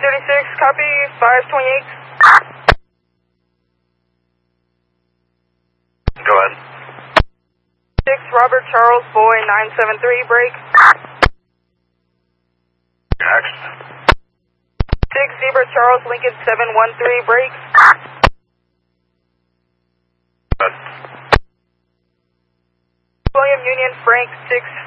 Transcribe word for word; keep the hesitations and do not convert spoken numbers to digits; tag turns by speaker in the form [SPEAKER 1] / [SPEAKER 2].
[SPEAKER 1] thirty-six, copy, five twenty-eight.
[SPEAKER 2] Go ahead.
[SPEAKER 1] six, Robert Charles, Boy, nine seven three, break.
[SPEAKER 2] Next.
[SPEAKER 1] six, Zebra Charles, Lincoln, seven one three, break.
[SPEAKER 2] Good.
[SPEAKER 1] William Union, Frank, six